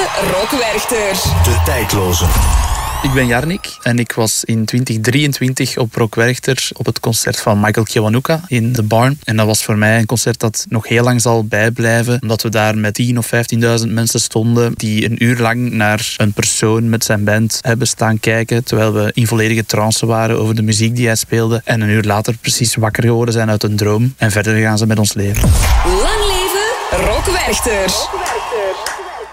Rock Werchter. De tijdloze. Ik ben Jarnik en ik was in 2023 op Rock Werchter op het concert van Michael Kiwanuka in The Barn. En dat was voor mij een concert dat nog heel lang zal bijblijven, omdat we daar met 10.000 of 15.000 mensen stonden die een uur lang naar een persoon met zijn band hebben staan kijken, terwijl we in volledige trance waren over de muziek die hij speelde. En een uur later precies wakker geworden zijn uit een droom en verder gaan ze met ons leven. Lang leven Rock Werchter.